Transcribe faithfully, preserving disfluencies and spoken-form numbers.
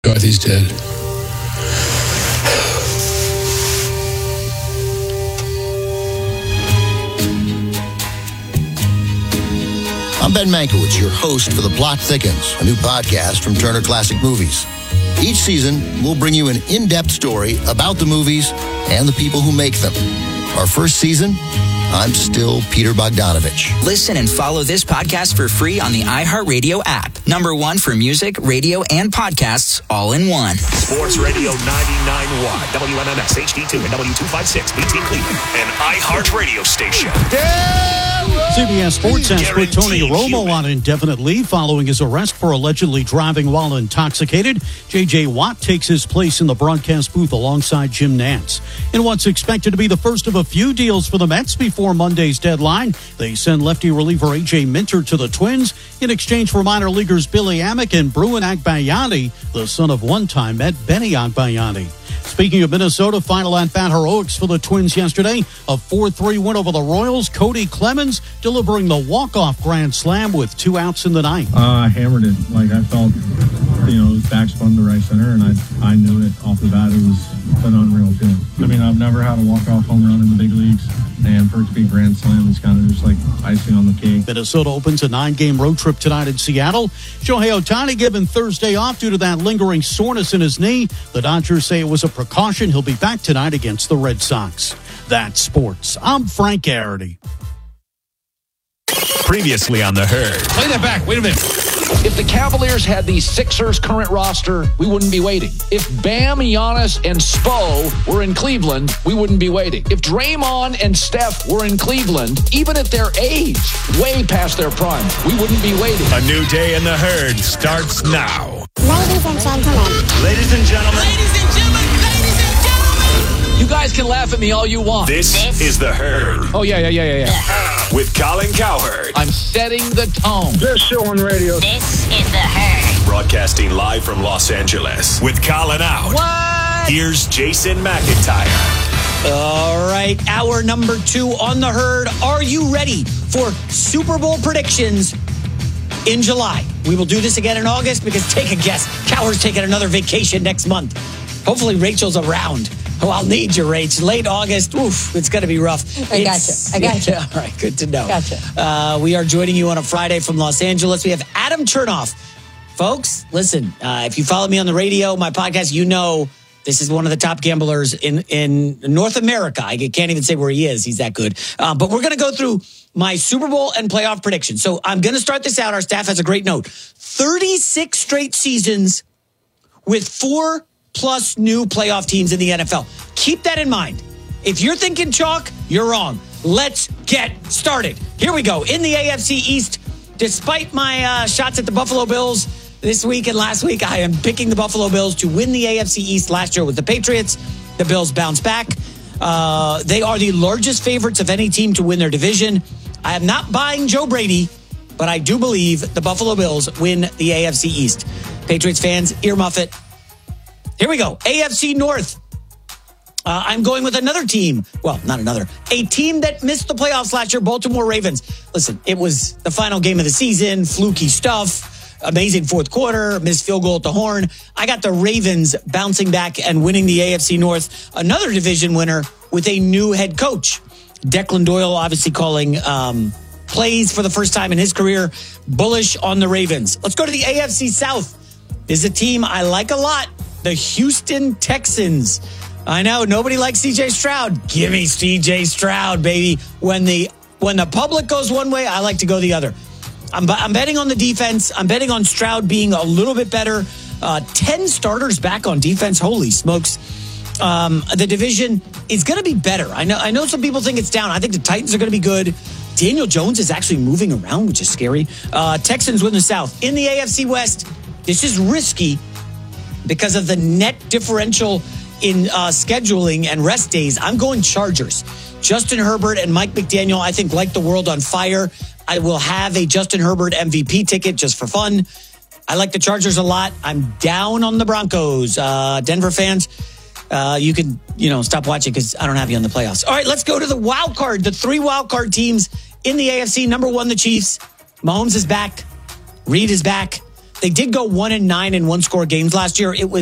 McCarthy's dead. I'm Ben Mankiewicz, your host for The Plot Thickens, a new podcast from Turner Classic Movies. Each season, we'll bring you an in-depth story about the movies and the people who make them. Our first season, I'm still Peter Bogdanovich. Listen and follow this podcast for free on the iHeartRadio app. Number one for music, radio, and podcasts all in one. Sports Radio ninety-nine point one, W M M S H D two and W two fifty-six, B T Cleveland, an iHeartRadio station. C B S Sports expert Tony Romo on indefinite leave following his arrest for allegedly driving while intoxicated. J J. Watt takes his place in the broadcast booth alongside Jim Nantz. In what's expected to be the first of a few deals for the Mets before Monday's deadline, they send lefty reliever A J. Minter to the Twins in exchange for minor leaguers Billy Amick and Bruin Agbayani, the son of one-time Met Benny Agbayani. Speaking of Minnesota, final at-bat heroics for the Twins yesterday. A four three win over the Royals. Cody Clemens delivering the walk-off grand slam with two outs in the ninth. Uh, I hammered it. Like, I felt, you know, it was backspun to right center, and I I knew it off the bat. It was an unreal feeling. I mean, I've never had a walk-off home run in the big leagues, and for it to be a grand slam is kind of just like icing on the cake. Minnesota opens a nine-game road trip tonight in Seattle. Shohei Ohtani given Thursday off due to that lingering soreness in his knee. The Dodgers say it was a precaution. He'll be back tonight against the Red Sox. That's sports. I'm Frank Garrity. Previously on The Herd. Play that back. Wait a minute. If the Cavaliers had the Sixers' current roster, we wouldn't be waiting. If Bam, Giannis, and Spo were in Cleveland, we wouldn't be waiting. If Draymond and Steph were in Cleveland, even at their age, way past their prime, we wouldn't be waiting. A new day in The Herd starts now. Ladies and gentlemen. Ladies and gentlemen. Ladies and gentlemen. Ladies and gentlemen. You guys can laugh at me all you want. This, this is The Herd. Oh, yeah, yeah, yeah, yeah, yeah. With Colin Cowherd. I'm setting the tone. Best show on radio. This is The Herd. Broadcasting live from Los Angeles. With Colin out. What? Here's Jason McIntyre. All right, hour number two on The Herd. Are you ready for Super Bowl predictions in July? We will do this again in August because take a guess. Cowher's taking another vacation next month. Hopefully Rachel's around. Oh, I'll need you, Rach. Late August, oof, it's going to be rough. I got you. I got you. All right, good to know. Gotcha. Uh, we are joining you on a Friday from Los Angeles. We have Adam Chernoff. Folks, listen, uh, if you follow me on the radio, my podcast, you know this is one of the top gamblers in, in North America. I can't even say where he is. He's that good. Uh, but we're going to go through my Super Bowl and playoff predictions. So I'm going to start this out. Our staff has a great note. thirty-six straight seasons with four plus new playoff teams in the N F L. Keep that in mind. If you're thinking chalk, you're wrong. Let's get started. Here we go. In the A F C East, despite my uh, shots at the Buffalo Bills this week and last week, I am picking the Buffalo Bills to win the A F C East. Last year with the Patriots. The Bills bounce back. Uh, they are the largest favorites of any team to win their division. I am not buying Joe Brady, but I do believe the Buffalo Bills win the A F C East. Patriots fans, earmuff it. Here we go. A F C North. Uh, I'm going with another team. Well, not another. A team that missed the playoffs last year, Baltimore Ravens. Listen, it was the final game of the season, fluky stuff, amazing fourth quarter, missed field goal at the horn. I got the Ravens bouncing back and winning the A F C North, another division winner with a new head coach. Declan Doyle obviously calling um, plays for the first time in his career, bullish on the Ravens. Let's go to the A F C South. This is a team I like a lot, the Houston Texans. I know nobody likes C J Stroud. Give me C J Stroud, baby. When the when the public goes one way, I like to go the other. I'm, I'm betting on the defense. I'm betting on Stroud being a little bit better. Uh, ten starters back on defense. Holy smokes. Um, the division is going to be better. I know I know some people think it's down. I think the Titans are going to be good. Daniel Jones is actually moving around, which is scary. Uh, Texans win the South. In the A F C West, this is risky because of the net differential in uh, scheduling and rest days. I'm going Chargers. Justin Herbert and Mike McDaniel, I think, light the world on fire. I will have a Justin Herbert M V P ticket just for fun. I like the Chargers a lot. I'm down on the Broncos. Uh, Denver fans, uh, you can, you know, stop watching because I don't have you on the playoffs. All right, let's go to the wild card. The three wild card teams in the A F C. Number one, the Chiefs. Mahomes is back. Reed is back. They did go one and nine in one score games last year. It was